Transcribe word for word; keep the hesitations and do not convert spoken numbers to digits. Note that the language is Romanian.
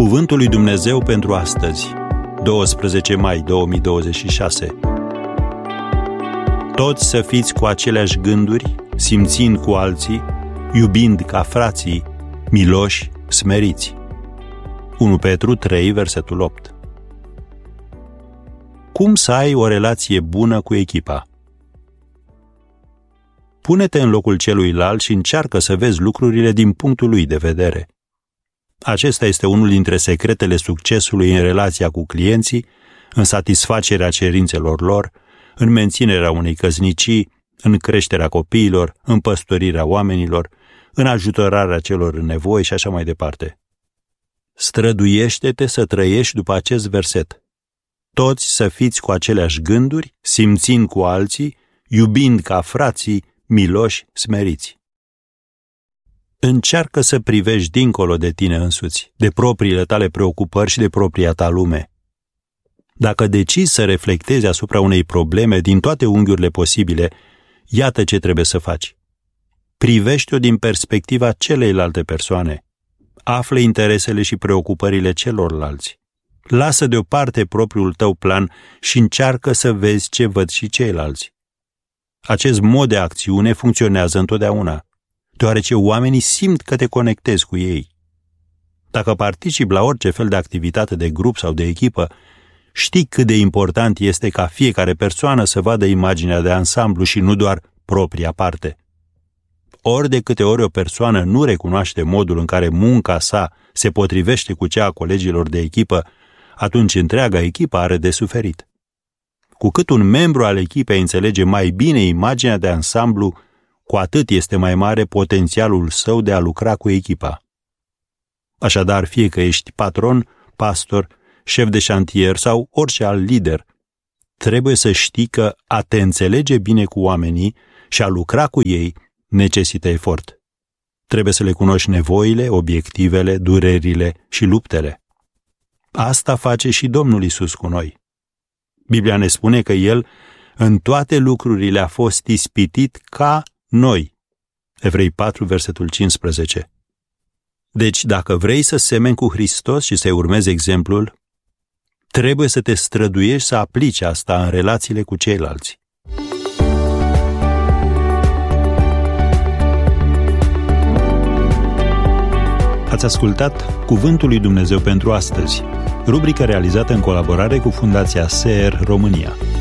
Cuvântul lui Dumnezeu pentru astăzi, doisprezece mai două mii douăzeci și șase. Toți să fiți cu aceleași gânduri, simțind cu alții, iubind ca frații, miloși, smeriți. unu Petru trei, versetul opt. Cum să ai o relație bună cu echipa? Pune-te în locul celuilalt și încearcă să vezi lucrurile din punctul lui de vedere. Acesta este unul dintre secretele succesului în relația cu clienții, în satisfacerea cerințelor lor, în menținerea unei căsnicii, în creșterea copiilor, în păstorirea oamenilor, în ajutorarea celor în nevoie și așa mai departe. Străduiește-te să trăiești după acest verset. Toți să fiți cu aceleași gânduri, simțind cu alții, iubind ca frații, miloși, smeriți. Încearcă să privești dincolo de tine însuți, de propriile tale preocupări și de propria ta lume. Dacă decizi să reflectezi asupra unei probleme din toate unghiurile posibile, iată ce trebuie să faci. Privește-o din perspectiva celeilalte persoane. Află interesele și preocupările celorlalți. Lasă deoparte propriul tău plan și încearcă să vezi ce văd și ceilalți. Acest mod de acțiune funcționează întotdeauna, deoarece oamenii simt că te conectezi cu ei. Dacă participi la orice fel de activitate de grup sau de echipă, știi cât de important este ca fiecare persoană să vadă imaginea de ansamblu și nu doar propria parte. Ori de câte ori o persoană nu recunoaște modul în care munca sa se potrivește cu cea a colegilor de echipă, atunci întreaga echipă are de suferit. Cu cât un membru al echipei înțelege mai bine imaginea de ansamblu, cu atât este mai mare potențialul său de a lucra cu echipa. Așadar, fie că ești patron, pastor, șef de șantier sau orice alt lider, trebuie să știi că a te înțelege bine cu oamenii și a lucra cu ei necesită efort. Trebuie să le cunoști nevoile, obiectivele, durerile și luptele. Asta face și Domnul Iisus cu noi. Biblia ne spune că El în toate lucrurile a fost ispitit ca noi. Evrei patru, versetul cincisprezece. Deci, dacă vrei să semeni cu Hristos și să-i urmezi exemplul, trebuie să te străduiești să aplici asta în relațiile cu ceilalți. Ați ascultat Cuvântul lui Dumnezeu pentru astăzi, rubrica realizată în colaborare cu Fundația S E R România.